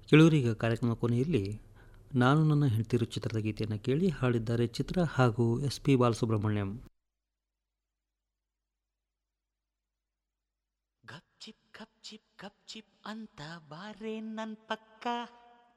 ಕೇಳುವರೀಗ ಕಾರ್ಯಕ್ರಮದ ಕೊನೆಯಲ್ಲಿ ನಾನು ನನ್ನ ಹೆಂಡತಿರು ಚಿತ್ರದ ಗೀತೆಯನ್ನು ಕೇಳಿ ಹಾಡಿದ್ದಾರೆ ಚಿತ್ರ ಹಾಗೂ ಎಸ್ ಪಿ ಬಾಲಸುಬ್ರಹ್ಮಣ್ಯಂ. ಗಪ್ ಚಿಪ್ ಗಪ್ ಚಿಪ್ ಗಪ್ ಚಿಪ್ ಅಂತ ಬಾರೆ ನನ್ ಪಕ್ಕ